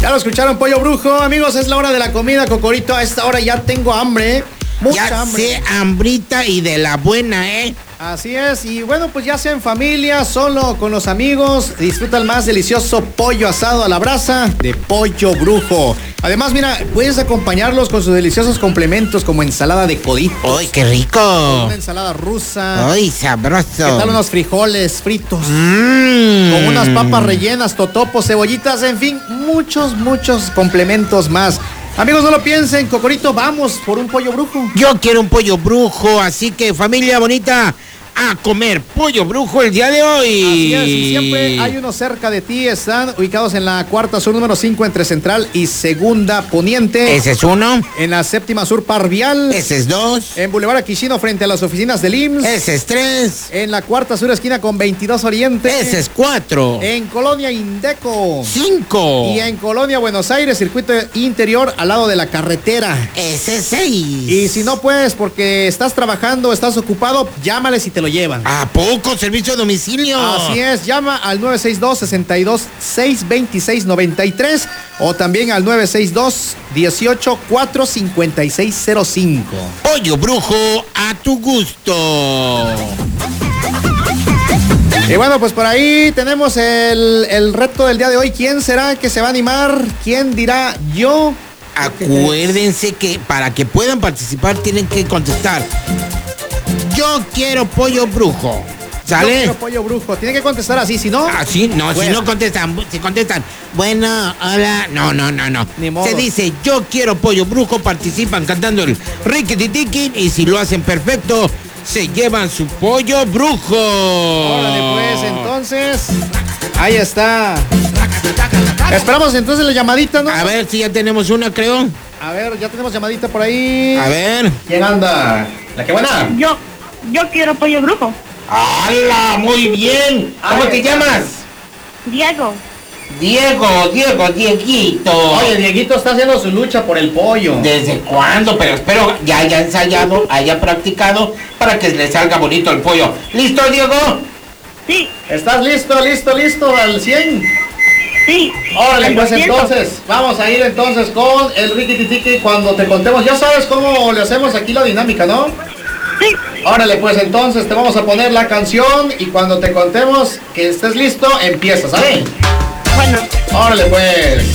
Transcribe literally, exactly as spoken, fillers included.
Ya lo escucharon, Pollo Brujo. Amigos, es la hora de la comida, Cocorito. A esta hora ya tengo hambre. Mucha ya hambre. sé, hambrita y de la buena, ¿eh? Así es, y bueno, pues ya sea en familia, solo con los amigos, disfruta el más delicioso pollo asado a la brasa de Pollo Brujo. Además, mira, puedes acompañarlos con sus deliciosos complementos como ensalada de coditos. ¡Ay, qué rico! Una ensalada rusa. ¡Ay, sabroso! ¿Qué tal unos frijoles fritos? Mm. Con unas papas rellenas, totopos, cebollitas, en fin, muchos, muchos complementos más. Amigos, no lo piensen, Cocorito, vamos por un pollo brujo. Yo quiero un pollo brujo, así que familia bonita, a comer pollo brujo el día de hoy. Así es, y siempre hay uno cerca de ti. Están ubicados en la cuarta sur número cinco entre Central y Segunda Poniente. Ese es uno. En la séptima sur Parvial. Ese es dos. En Boulevard Aquishino frente a las oficinas del I M S S. Ese es tres. En la cuarta sur esquina con veintidós Oriente. Ese es cuatro. En Colonia Indeco. Cinco. Y en Colonia Buenos Aires, circuito interior al lado de la carretera. Ese es seis. Y si no puedes porque estás trabajando, estás ocupado, llámales y te lo llevan. ¿A poco? ¿Servicio a domicilio? Así es, llama al nueve seis dos, seis dos, seis dos seis, nueve tres o también al nueve seis dos, uno ocho, cuatro cinco seis cero cinco. Pollo brujo a tu gusto. Y bueno, pues por ahí tenemos el, el reto del día de hoy. ¿Quién será que se va a animar? ¿Quién dirá yo? Acuérdense que para que puedan participar tienen que contestar: yo quiero pollo brujo. ¿Sale? Yo quiero pollo brujo. Tiene que contestar así, si no. Ah, sí, no, Fuera. si no contestan, si contestan, bueno, hola, no, no, no, no. Ni modo. Se dice, yo quiero pollo brujo, participan cantando el riquititiquín y si lo hacen perfecto, se llevan su pollo brujo. Órale, pues, entonces. Ahí está. Esperamos entonces la llamadita, ¿no? A ver si ya tenemos una, creo. A ver, ya tenemos llamadita por ahí. A ver. ¿Quién anda? ¿La que buena? Yo, yo quiero pollo brujo. ¡Hala! Muy bien. ¿Cómo te llamas? Diego. Diego, Diego, Dieguito. Oye, Dieguito está haciendo su lucha por el pollo. ¿Desde cuándo? Pero espero ya haya ensayado, haya practicado para que le salga bonito el pollo. ¿Listo, Diego? Sí, ¿Estás listo, listo, listo al cien? sí. Órale, Al pues doscientos. entonces, vamos a ir entonces con el riquititiqui cuando te contemos. Ya sabes cómo le hacemos aquí la dinámica, ¿no? Sí. Órale, pues entonces te vamos a poner la canción y cuando te contemos que estés listo, empiezas, ¿sabes? Bueno. Órale, pues.